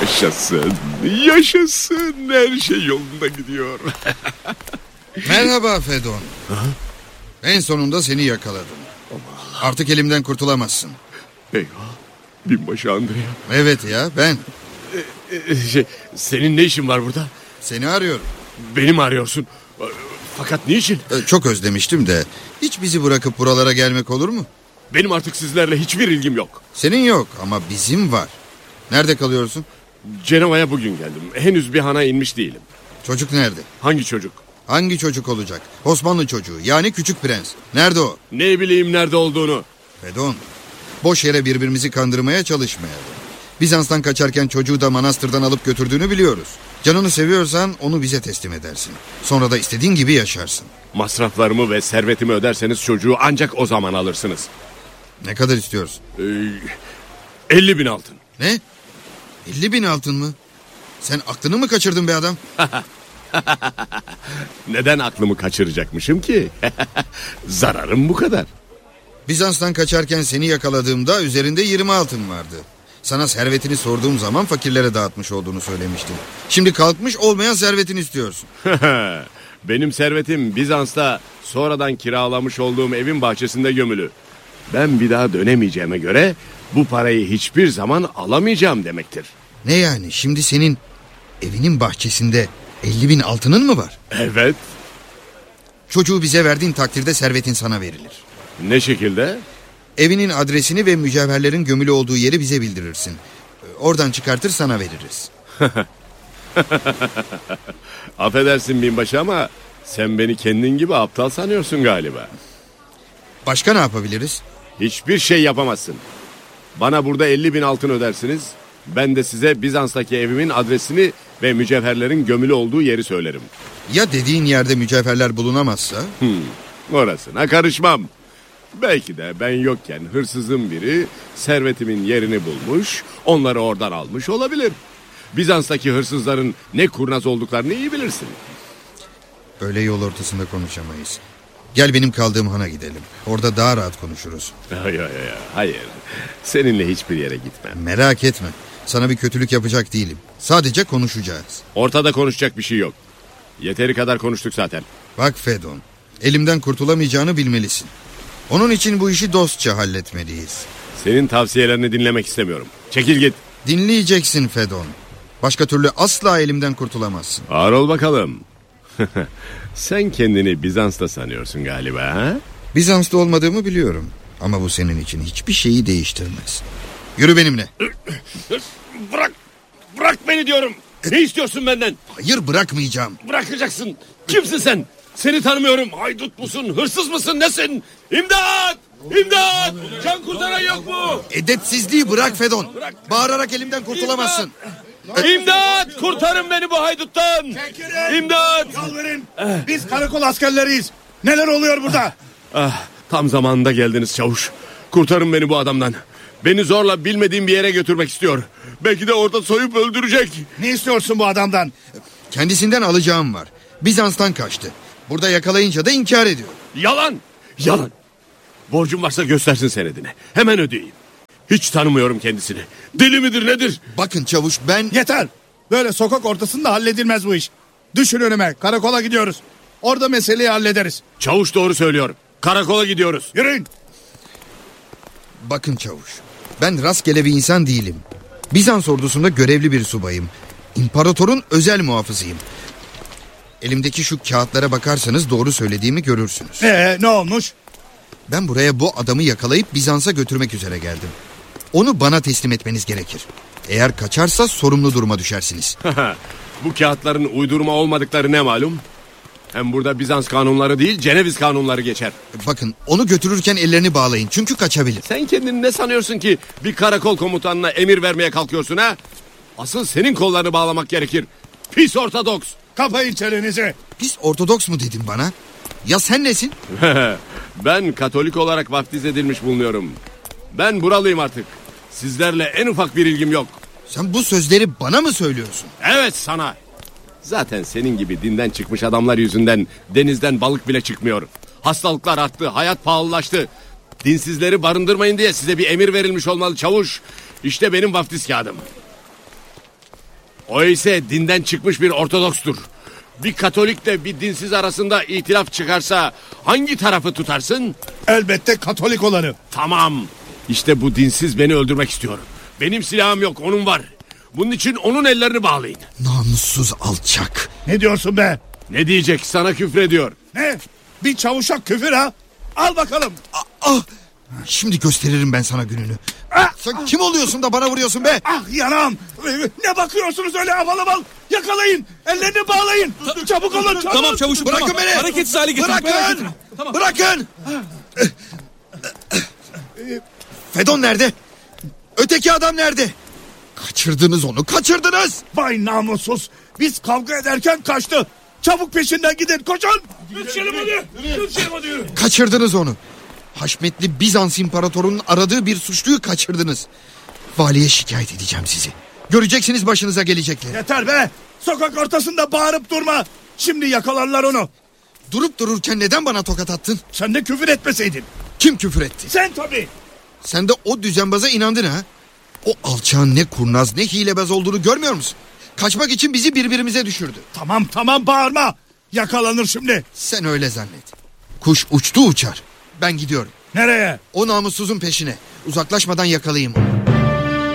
Yaşasın, yaşasın. Her şey yolunda gidiyor. Merhaba Fedon. En sonunda seni yakaladım. Artık elimden kurtulamazsın. Eyvah, binbaşı Andrea. Evet ya, ben. Senin ne işin var burada? Seni arıyorum. Beni mi arıyorsun? Fakat niçin? Çok özlemiştim de. Hiç bizi bırakıp buralara gelmek olur mu? Benim artık sizlerle hiçbir ilgim yok. Senin yok ama bizim var. Nerede kalıyorsun? Cenova'ya bugün geldim. Henüz bir hana inmiş değilim. Çocuk nerede? Hangi çocuk? Hangi çocuk olacak? Osmanlı çocuğu, yani Küçük Prens. Nerede o? Ne bileyim nerede olduğunu. Fedon, boş yere birbirimizi kandırmaya çalışmayalım. Bizans'tan kaçarken çocuğu da manastırdan alıp götürdüğünü biliyoruz. Canını seviyorsan onu bize teslim edersin. Sonra da istediğin gibi yaşarsın. Masraflarımı ve servetimi öderseniz çocuğu ancak o zaman alırsınız. Ne kadar istiyorsun? 50 bin altın. Ne? 50 bin altın mı? Sen aklını mı kaçırdın be adam? Neden aklımı kaçıracakmışım ki? Zararım bu kadar. Bizans'tan kaçarken seni yakaladığımda üzerinde 20 altın vardı. Sana servetini sorduğum zaman fakirlere dağıtmış olduğunu söylemiştin. Şimdi kalkmış olmayan servetini istiyorsun. Benim servetim Bizans'ta sonradan kiralamış olduğum evin bahçesinde gömülü. Ben bir daha dönemeyeceğime göre bu parayı hiçbir zaman alamayacağım demektir. Ne yani, şimdi senin evinin bahçesinde 50 bin altının mı var? Evet. Çocuğu bize verdiğin takdirde servetin sana verilir. Ne şekilde? Evinin adresini ve mücevherlerin gömülü olduğu yeri bize bildirirsin. Oradan çıkartır sana veririz. Affedersin binbaşı ama sen beni kendin gibi aptal sanıyorsun galiba. Başka ne yapabiliriz? Hiçbir şey yapamazsın. Bana burada 50 bin altın ödersiniz. Ben de size Bizans'taki evimin adresini ve mücevherlerin gömülü olduğu yeri söylerim. Ya dediğin yerde mücevherler bulunamazsa? Orasına karışmam. Belki de ben yokken hırsızın biri servetimin yerini bulmuş, onları oradan almış olabilir. Bizans'taki hırsızların ne kurnaz olduklarını iyi bilirsin. Böyle yol ortasında konuşamayız. Gel benim kaldığım hana gidelim. Orada daha rahat konuşuruz. Hayır. Seninle hiçbir yere gitmem. Merak etme. Sana bir kötülük yapacak değilim. Sadece konuşacağız. Ortada konuşacak bir şey yok. Yeteri kadar konuştuk zaten. Bak Fedon, elimden kurtulamayacağını bilmelisin. Onun için bu işi dostça halletmeliyiz. Senin tavsiyelerini dinlemek istemiyorum. Çekil git. Dinleyeceksin Fedon. Başka türlü asla elimden kurtulamazsın. Ağır ol bakalım. Sen kendini Bizans'ta sanıyorsun galiba, ha? Bizans'ta olmadığımı biliyorum. Ama bu senin için hiçbir şeyi değiştirmez. Yürü benimle. Bırak beni diyorum. Ne istiyorsun benden? Hayır, bırakmayacağım. Bırakacaksın. Kimsin sen? Seni tanımıyorum. Haydut musun? Hırsız mısın? Nesin? İmdat! İmdat! Can kurtaran yok mu? Edepsizliği bırak Fedon. Bağırarak elimden kurtulamazsın. İmdat! Kurtarın beni bu hayduttan! İmdat! Yalvarın. Biz karakol askerleriyiz. Neler oluyor burada? Tam zamanında geldiniz çavuş. Kurtarın beni bu adamdan. Beni zorla bilmediğim bir yere götürmek istiyor. Belki de orada soyup öldürecek. Ne istiyorsun bu adamdan? Kendisinden alacağım var. Bizans'tan kaçtı. Burada yakalayınca da inkar ediyor. Yalan! Borcum varsa göstersin senedini. Hemen ödeyeyim. Hiç tanımıyorum kendisini. Deli midir nedir? Bakın çavuş, ben... Yeter. Böyle sokak ortasında halledilmez bu iş. Düşün önüme. Karakola gidiyoruz. Orada meseleyi hallederiz. Çavuş doğru söylüyor. Karakola gidiyoruz. Yürüyün. Bakın çavuş, ben rastgele bir insan değilim. Bizans ordusunda görevli bir subayım. İmparatorun özel muhafızıyım. Elimdeki şu kağıtlara bakarsanız doğru söylediğimi görürsünüz. Ne olmuş? Ben buraya bu adamı yakalayıp Bizans'a götürmek üzere geldim. Onu bana teslim etmeniz gerekir. Eğer kaçarsa sorumlu duruma düşersiniz. Bu kağıtların uydurma olmadıkları ne malum? Hem burada Bizans kanunları değil, Ceneviz kanunları geçer. Bakın, onu götürürken ellerini bağlayın çünkü kaçabilir. Sen kendini ne sanıyorsun ki bir karakol komutanına emir vermeye kalkıyorsun ha? Asıl senin kollarını bağlamak gerekir. Pis Ortodoks. Kapayın çenenizi. Pis Ortodoks mu dedin bana? Ya sen nesin? Ben Katolik olarak vaftiz edilmiş bulunuyorum. Ben buralıyım artık. Sizlerle en ufak bir ilgim yok. Sen bu sözleri bana mı söylüyorsun? Evet, sana. Zaten senin gibi dinden çıkmış adamlar yüzünden denizden balık bile çıkmıyor. Hastalıklar arttı, hayat pahalılaştı. Dinsizleri barındırmayın diye size bir emir verilmiş olmalı çavuş. İşte benim vaftiz kağıdım. O ise dinden çıkmış bir Ortodokstur. Bir Katolikle bir dinsiz arasında itilaf çıkarsa hangi tarafı tutarsın? Elbette Katolik olanı. Tamam. İşte bu dinsiz beni öldürmek istiyor. Benim silahım yok, onun var. Bunun için onun ellerini bağlayın. Namussuz alçak. Ne diyorsun be? Ne diyecek? Sana küfrediyor. Ne? Bir çavuşa küfür ha? Al bakalım. Ah, şimdi gösteririm ben sana gününü. Sen kim oluyorsun da bana vuruyorsun be? Ah yanağım. Ne bakıyorsunuz öyle havalı mal? Yakalayın. Ellerini bağlayın. Çabuk olun çabuk. Tamam çavuşum, Bırakın tamam. beni. Hareketsiz hale getirin. Bırakın. Bırakın. Fedon nerede? Öteki adam nerede? Kaçırdınız onu, kaçırdınız. Vay namussuz. Biz kavga ederken kaçtı. Çabuk peşinden gidin koşun. Kaçırdınız onu. Haşmetli Bizans imparatorunun aradığı bir suçluyu kaçırdınız. Valiye şikayet edeceğim sizi. Göreceksiniz başınıza gelecekleri. Yeter be. Sokak ortasında bağırıp durma. Şimdi yakalarlar onu. Durup dururken neden bana tokat attın? Sen de küfür etmeseydin. Kim küfür etti? Sen tabii. Sen de o düzenbaza inandın ha? O alçağın ne kurnaz ne hilebaz olduğunu görmüyor musun? Kaçmak için bizi birbirimize düşürdü. Tamam bağırma. Yakalanır şimdi. Sen öyle zannet. Kuş uçtu uçar. Ben gidiyorum. Nereye? O namussuzun peşine. Uzaklaşmadan yakalayayım onu.